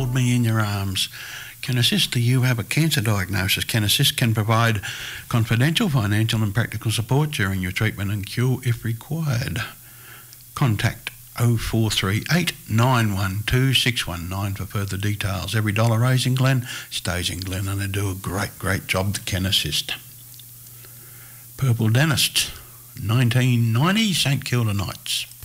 hold me in your arms. Can Assist, do you have a cancer diagnosis? Can Assist can provide confidential financial and practical support during your treatment and cure if required. Contact 0438 912 619 for further details. Every dollar raised in Glen stays in Glen, and they do a great job that Can Assist. Purple Dentist, 1990, St Kilda Knights.